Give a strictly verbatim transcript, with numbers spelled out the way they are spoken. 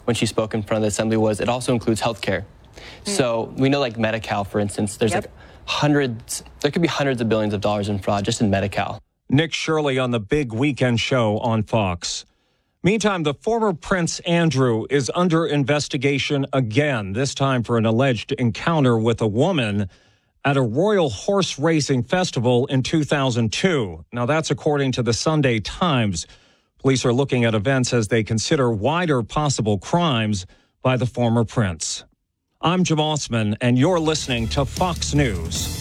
when she spoke in front of the assembly was it also includes healthcare. Mm. So we know like Medi-Cal, for instance, there's yep. like hundreds, there could be hundreds of billions of dollars in fraud just in Medi-Cal. Nick Shirley on the Big Weekend Show on Fox. Meantime, the former Prince Andrew is under investigation again, this time for an alleged encounter with a woman at a royal horse racing festival in two thousand two. Now, that's according to the Sunday Times. Police are looking at events as they consider wider possible crimes by the former prince. I'm Jim Osman, and you're listening to Fox News.